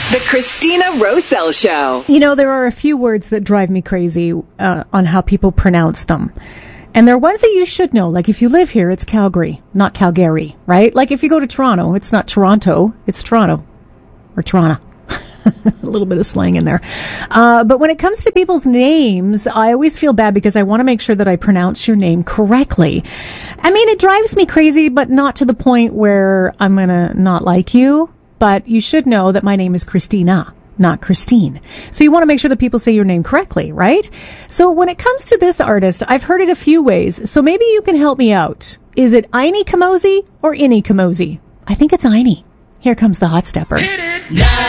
The Christina Roselle Show. You know, there are a few words that drive me crazy on how people pronounce them. And they're ones that you should know. Like if you live here, it's Calgary, not Calgary, right? Like if you go to Toronto, it's not Toronto, it's Toronto. Or Toronto. A little bit of slang in there. But when it comes to people's names, I always feel bad because I want to make sure that I pronounce your name correctly. I mean, it drives me crazy, but not to the point where I'm going to not like you. But you should know that my name is Christina, not Christine. So you want to make sure that people say your name correctly, right? So when it comes to this artist, I've heard it a few ways. So maybe you can help me out. Is it Ini Kamoze or Ini Kamoze? I think it's Ini. Here comes the hot stepper.